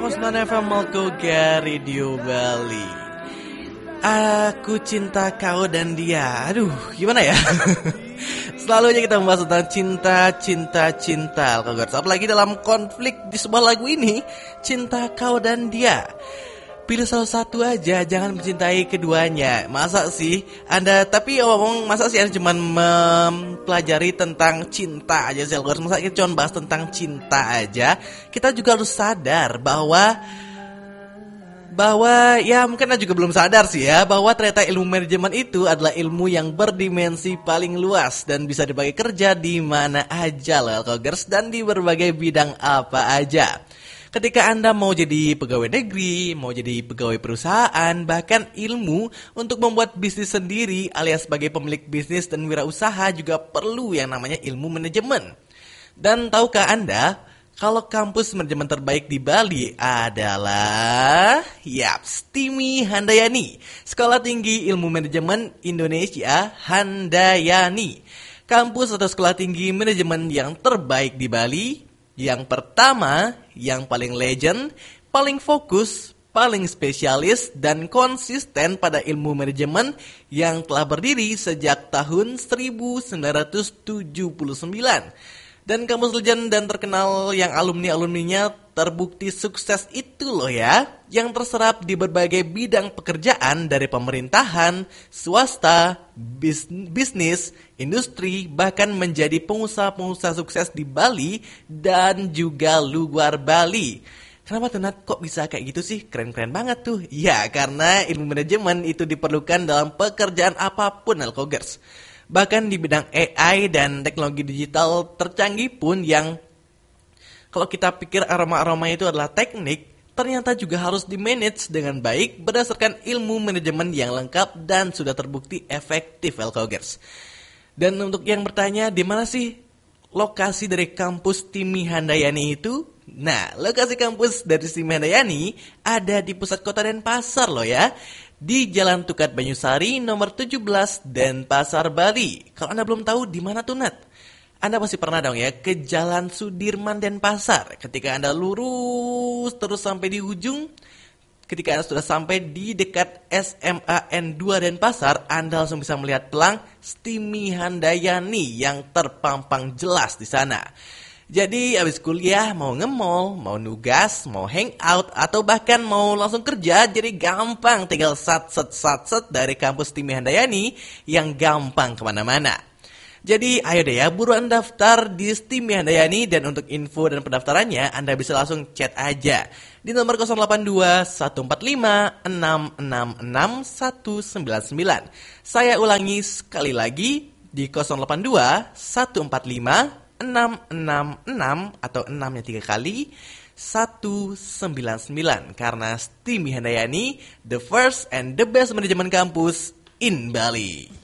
101,9 FM Malkoga Radio Bali. Aku cinta kau dan dia. Aduh, gimana ya? Selalu aja kita membahas tentang cinta. Apalagi dalam konflik di sebuah lagu ini, cinta kau dan dia. Pilih salah satu aja, jangan mencintai keduanya. Masa sih Anda, tapi ngomong masa sih Anda cuma mempelajari tentang cinta aja sih? Masa kita cuma bahas tentang cinta aja? Kita juga harus sadar bahwa ya mungkin Anda juga belum sadar sih ya, bahwa ternyata ilmu manajemen itu adalah ilmu yang berdimensi paling luas dan bisa dipakai kerja di mana aja loh Alkogers, dan di berbagai bidang apa aja. Ketika Anda mau jadi pegawai negeri, mau jadi pegawai perusahaan, bahkan ilmu untuk membuat bisnis sendiri alias sebagai pemilik bisnis dan wirausaha juga perlu yang namanya ilmu manajemen. Dan tahukah Anda kalau kampus manajemen terbaik di Bali adalah Timi Handayani, Sekolah Tinggi Ilmu Manajemen Indonesia Handayani, kampus atau sekolah tinggi manajemen yang terbaik di Bali. Yang pertama, yang paling legend, paling fokus, paling spesialis, dan konsisten pada ilmu manajemen yang telah berdiri sejak tahun 1979. Dan kampus legend dan terkenal yang alumni-alumninya terbukti sukses itu loh ya, yang terserap di berbagai bidang pekerjaan dari pemerintahan, swasta, bisnis, industri, bahkan menjadi pengusaha-pengusaha sukses di Bali dan juga luar Bali. Kenapa tuh Nat, kok bisa kayak gitu sih? Keren-keren banget tuh. Ya, karena ilmu manajemen itu diperlukan dalam pekerjaan apapun Alkogers. Bahkan di bidang AI dan teknologi digital tercanggih pun yang kalau kita pikir aroma-aroma itu adalah teknik, ternyata juga harus di-manage dengan baik berdasarkan ilmu manajemen yang lengkap dan sudah terbukti efektif Alkogers. Dan untuk yang bertanya, di mana sih lokasi dari kampus Timi Handayani itu? Nah, lokasi kampus dari Timi Handayani ada di pusat kota Denpasar loh ya. Di Jalan Tukat Banyusari nomor 17 Denpasar, Bali. Kalau Anda belum tahu di mana tuh Nat? Anda pasti pernah dong ya ke Jalan Sudirman Denpasar. Ketika Anda lurus terus sampai di ujung, ketika Anda sudah sampai di dekat SMA N2 Denpasar, Anda langsung bisa melihat pelang Timi Handayani yang terpampang jelas di sana. Jadi abis kuliah mau nge-mall, mau nugas, mau hangout, atau bahkan mau langsung kerja, jadi gampang tinggal sat dari kampus Timi Handayani yang gampang kemana-mana. Jadi ayo deh ya, buruan daftar di Timi Handayani, dan untuk info dan pendaftarannya Anda bisa langsung chat aja di nomor 082 145 666 199. Saya ulangi sekali lagi di 082 145 666 atau 6-nya 3 kali 199, karena Timi Handayani the first and the best manajemen kampus in Bali.